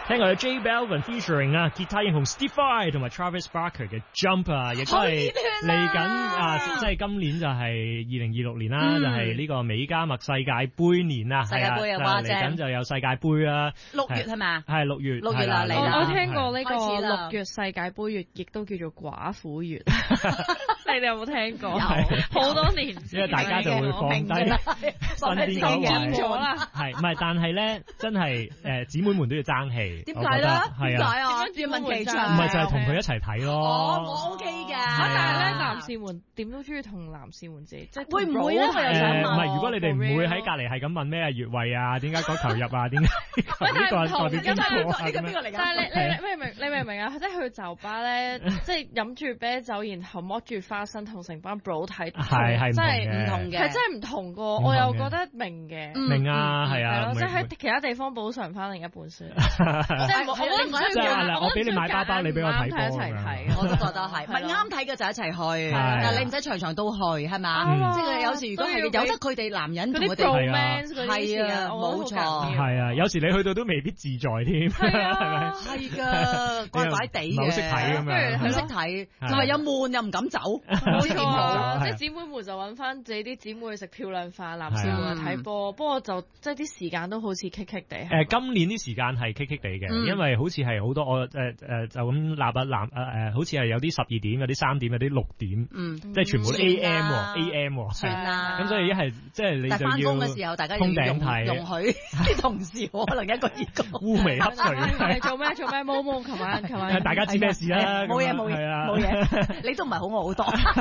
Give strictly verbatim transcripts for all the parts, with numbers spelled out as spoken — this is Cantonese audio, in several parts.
聽過有 J Balvin featuring 啊，吉他英雄 Steve Vai 同埋 Travis Barker 嘅 Jump 啊，亦都係嚟緊啊，即係今年就係二零二六年啦，嗯、就係呢個美加墨世界盃年啊， 世界盃啊， 嚟緊就有世界盃啦， 六月係咪？ 係六月， 六月啦，嚟啦！ 我聽過呢個六月世界盃月，亦都叫做寡婦月。你哋有冇聽過？有，好多年前， 因為大家就會放低身邊嗰位咗啦。係唔係？但係咧，真係誒姊妹們都要爭氣。 點解咧？點解啊？要問其場。 唔係就係同佢一齊睇咯。 哦，我 OK 嘅。 但係咧，男士們點都中意同男士們自己，即係會唔會咧？我又想問。 唔係，如果你哋唔會喺隔離係咁問咩越位啊？點解嗰球入啊？點解呢個代表邊個啊？ 呢個邊個嚟㗎？ 但係你你你明唔明？你明唔明啊？即係去酒吧咧，即係飲住啤酒，然後剝住花生同成班 bro 睇， 係係真係唔同嘅， 係真係唔同個。我又覺得明嘅， 明啊，係啊， 係咯，即係喺其他地方補償翻另一半先。即係我我另外一樣，我俾你買包包，你俾我睇波一齊睇， 我都覺得係，唔係啱睇嘅就一齊去，但係你唔使場場都去，係嘛？即係有時如果係有得佢哋男人同佢哋 romance 嗰啲事啊， 冇錯， 係啊，有時你去到都未必自在添，係咪？ 係㗎，怪怪地嘅， 唔係好識睇咁樣， 唔識睇，同埋又悶又唔敢走， 冇錯，即係姊妹們就揾翻自己啲姊妹食漂亮飯，男士們睇波，不過就即係啲時間都好似棘棘地。 誒，今年啲時間係棘棘地嘅，因為好似係好多我誒誒就咁立啊立誒誒，好似係有啲十二點，有啲三點，有啲六點，即係全部都 A M A M， 算啦。 咁所以一係即係你就要翻工嘅時候，大家要容容許啲同事可能一個熱個烏眉瞌睡。 做咩做咩？冇冇，琴晚琴晚大家知咩事啦？ 冇嘢冇嘢冇嘢，你都唔係好我好多。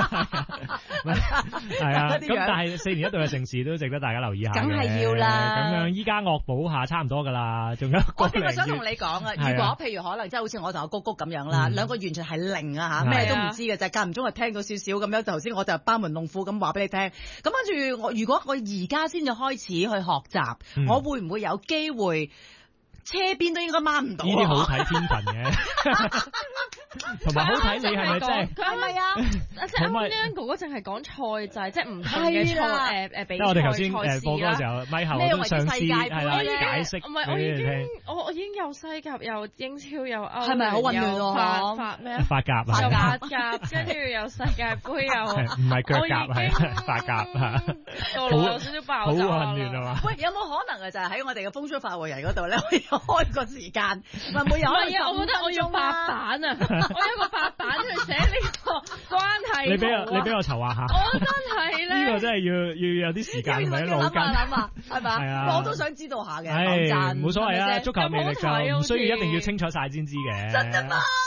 係啊，咁但係四年一度嘅盛事都值得大家留意下。 梗係要啦。 咁樣依家惡補下差唔多噶啦，仲有我今日想同你講啊，如果譬如可能即係好似我同阿谷谷咁樣啦，兩個完全係零啊嚇，咩都唔知嘅，就間唔中係聽到少少咁樣。頭先我就班門弄斧咁話俾你聽。咁跟住我，如果我而家先至開始去學習，我會唔會有機會？車邊都應該掹唔到，呢啲好睇天分嘅，同埋好睇你係咪真係？ 佢係咪啊？即係啱啱哥哥淨係講賽制，即係唔同嘅賽誒誒比賽賽事啦。 我哋頭先誒播嗰個時候，咪後我都上次係啦解釋， 唔係我已經我我已經有西甲又英超又歐， 係咪好混亂喎？ 法法咩啊？ 法甲啊， 法甲跟住有世界盃又唔係腳甲係法甲啊， 道路有少少爆炸好混亂啊嘛！ 喂，有冇可能啊？就係喺我哋嘅風騷發為人嗰度咧？開個時間，唔係每日。 唔係啊，我覺得我要白板啊，我有個白板去寫呢個關係。 你俾我，你俾我籌劃下。 我真係咧， 呢個真係要要有啲時間同埋腦筋。 諗下諗下，係嘛？ 係啊， 我都想知道下嘅。 唉，冇所謂啊，足球魅力就唔需要一定要清楚晒先知嘅。 真㗎嘛？